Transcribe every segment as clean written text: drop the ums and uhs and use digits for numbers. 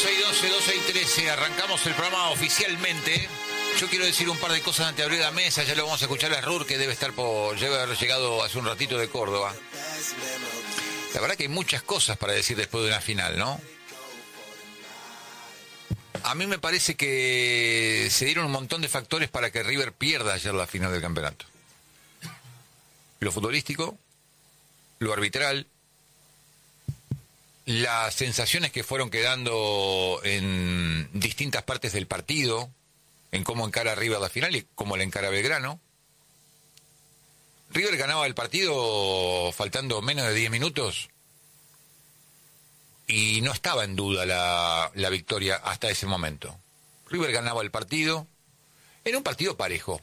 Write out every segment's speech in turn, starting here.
12 y 12, 12 y 13, arrancamos el programa oficialmente. Yo quiero decir un par de cosas antes de abrir la mesa. Ya lo vamos a escuchar a Rur, que debe haber llegado hace un ratito de Córdoba. La verdad que hay muchas cosas para decir después de una final, ¿no? A mí me parece que se dieron un montón de factores para que River pierda ayer la final del campeonato. Lo futbolístico, lo arbitral, las sensaciones que fueron quedando en distintas partes del partido, en cómo encara River la final y cómo la encara Belgrano. River ganaba el partido faltando menos de 10 minutos y no estaba en duda la victoria hasta ese momento. River ganaba el partido en un partido parejo.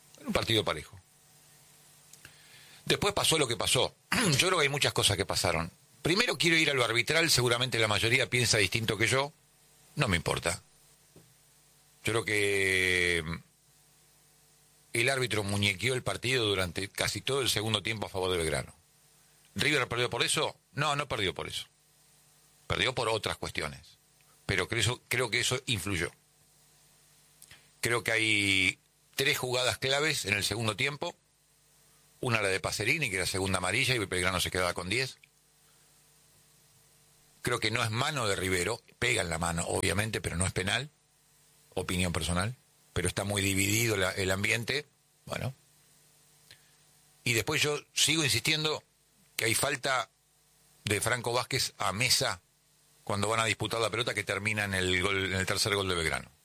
Después pasó lo que pasó. Yo creo que hay muchas cosas que pasaron. Primero quiero ir a lo arbitral, seguramente la mayoría piensa distinto que yo. No me importa. Yo creo que el árbitro muñequeó el partido durante casi todo el segundo tiempo a favor de Belgrano. ¿River perdió por eso? No, no perdió por eso. Perdió por otras cuestiones. Pero creo que eso influyó. Creo que hay 3 jugadas claves en el segundo tiempo. Una la de Pacerini, que era segunda amarilla, y Belgrano se quedaba con 10. Creo que no es mano de Rivero, pega en la mano, obviamente, pero no es penal. Opinión personal, pero está muy dividido el ambiente. Bueno. Y después yo sigo insistiendo que hay falta de Franco Vázquez a Mesa cuando van a disputar la pelota, que termina en el tercer gol de Belgrano.